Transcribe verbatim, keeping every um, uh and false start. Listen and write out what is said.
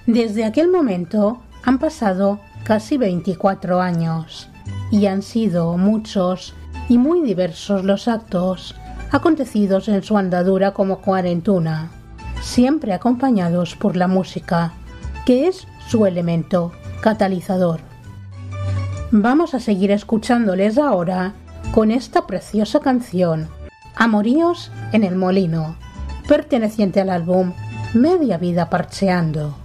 Desde aquel momento han pasado casi veinticuatro años y han sido muchos y muy diversos los actos acontecidos en su andadura como cuarentuna, siempre acompañados por la música, que es su elemento catalizador. Vamos a seguir escuchándoles ahora con esta preciosa canción, Amoríos en el Molino, perteneciente al álbum Media Vida Parcheando.